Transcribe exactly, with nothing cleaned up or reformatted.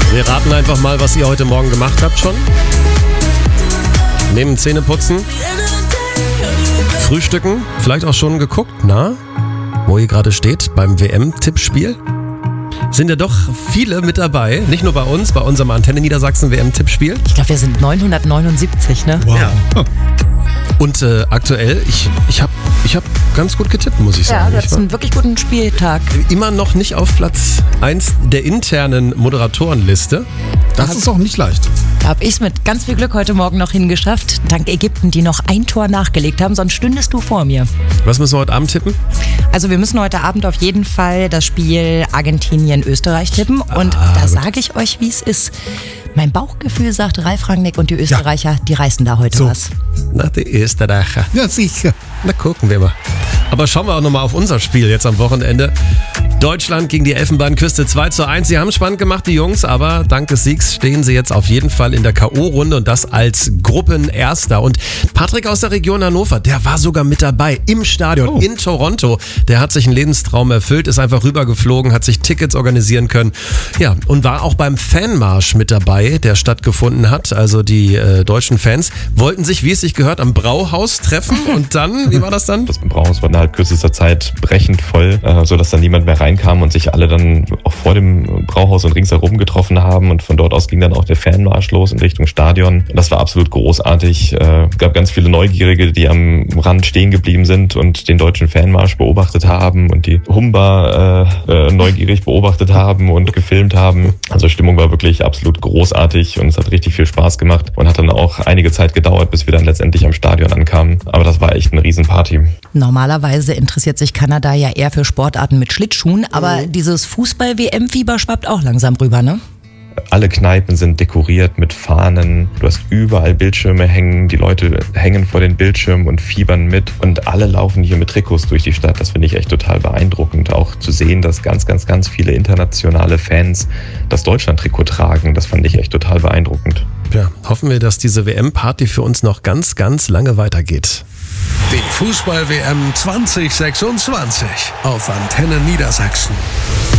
Wir raten einfach mal, was ihr heute Morgen gemacht habt schon. Neben Zähneputzen, Frühstücken, vielleicht auch schon geguckt, na, wo ihr gerade steht beim W M-Tippspiel. Sind ja doch viele mit dabei, nicht nur bei uns, bei unserem Antenne Niedersachsen W M-Tippspiel. Ich glaube, wir sind neunhundertneunundsiebzig, ne? Wow. Ja. Und äh, aktuell, ich, ich habe ich hab ganz gut getippt, muss ich sagen. Ja, du hattest einen wirklich guten Spieltag. Immer noch nicht auf Platz eins der internen Moderatorenliste. Das ist auch nicht leicht. Da habe ich es mit ganz viel Glück heute Morgen noch hingeschafft. Dank Ägypten, die noch ein Tor nachgelegt haben, sonst stündest du vor mir. Was müssen wir heute Abend tippen? Also wir müssen heute Abend auf jeden Fall das Spiel Argentinien-Österreich tippen. Und Ah, da gut. sage ich euch, wie es ist. Mein Bauchgefühl sagt, Ralf Rangnick und die Österreicher, die reißen da heute So. was. Na, die Österreicher. Ja, sicher. Na, gucken wir mal. Aber schauen wir auch nochmal auf unser Spiel jetzt am Wochenende. Deutschland gegen die Elfenbeinküste zwei zu eins. Sie haben es spannend gemacht, die Jungs, aber dank des Siegs stehen sie jetzt auf jeden Fall in der K O-Runde und das als Gruppenerster. Und Patrick aus der Region Hannover, der war sogar mit dabei im Stadion Oh. in Toronto. Der hat sich einen Lebenstraum erfüllt, ist einfach rübergeflogen, hat sich Tickets organisieren können. Ja, und war auch beim Fanmarsch mit dabei, der stattgefunden hat. Also die äh, deutschen Fans wollten sich, wie es sich gehört, am Brauhaus treffen. Und dann, wie war das dann? Das Brauhaus war innerhalb kürzester Zeit brechend voll, äh, sodass dann niemand mehr reinkam und sich alle dann auch vor dem Brauhaus und ringsherum getroffen haben. Und von dort aus ging dann auch der Fanmarsch los in Richtung Stadion. Das war absolut großartig. Äh, gab ganz viele Neugierige, die am Rand stehen geblieben sind und den deutschen Fanmarsch beobachtet haben und die Humba äh, äh, neugierig beobachtet haben und gefilmt haben. Also Stimmung war wirklich absolut großartig und es hat richtig viel Spaß gemacht und hat dann auch einige Zeit gedauert, bis wir dann letztendlich am Stadion ankamen. Aber das war echt eine Riesenparty. Normalerweise interessiert sich Kanada ja eher für Sportarten mit Schlittschuhen, aber dieses Fußball-W M-Fieber schwappt auch langsam rüber, ne? Alle Kneipen sind dekoriert mit Fahnen. Du hast überall Bildschirme hängen. Die Leute hängen vor den Bildschirmen und fiebern mit. Und alle laufen hier mit Trikots durch die Stadt. Das finde ich echt total beeindruckend. Auch zu sehen, dass ganz, ganz, ganz viele internationale Fans das Deutschland-Trikot tragen. Das fand ich echt total beeindruckend. Ja, hoffen wir, dass diese W M-Party für uns noch ganz, ganz lange weitergeht. Die Fußball-W M zwanzig sechsundzwanzig auf Antenne Niedersachsen.